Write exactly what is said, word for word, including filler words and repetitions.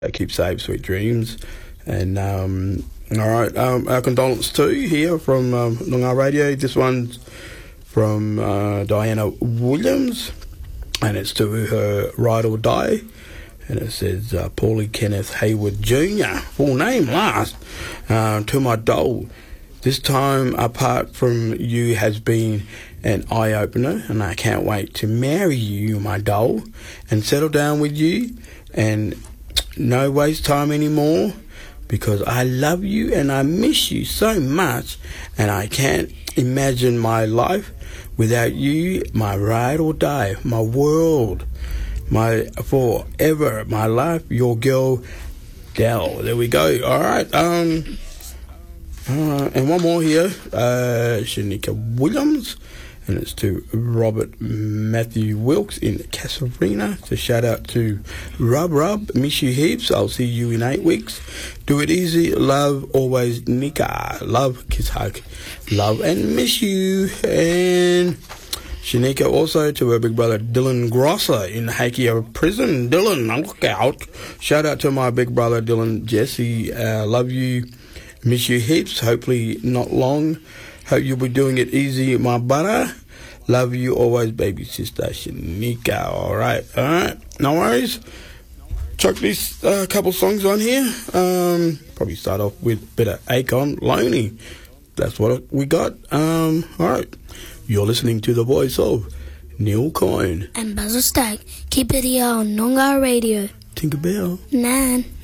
keep safe, sweet dreams. And, um, all right, um, our condolences too here from um, Noongar Radio. This one's from uh, Diana Williams, and it's to her Ride or Die. And it says, uh, Paulie Kenneth Hayward Junior, full name last, uh, to my doll. This time apart from you has been an eye-opener, and I can't wait to marry you, my doll, and settle down with you, and no waste time anymore, because I love you and I miss you so much, and I can't imagine my life without you, my ride or die, my world, my forever, my life, your girl, Dell. There we go. All right. Um. Uh, and one more here, uh, Shanika Williams, and it's to Robert Matthew Wilkes in Casuarina. So shout out to Rub Rub, miss you heaps, I'll see you in eight weeks. Do it easy, love always, Nika, love, kiss, hug, love and miss you. And Shanika also to her big brother Dylan Grosser in Hakea Prison. Dylan, look out. Shout out to my big brother Dylan Jesse, uh, love you. Miss you heaps, hopefully not long. Hope you'll be doing it easy, my butter. Love you always, baby sister Shanika. Alright, alright, no worries. Chuck these uh, couple songs on here. Um, probably start off with a bit of Akon, Lonely. That's what we got. Um, alright, you're listening to the voice of Neil Coyne and Basil Stack. Keep it here on Noongar Radio. Tinkerbell. Nan.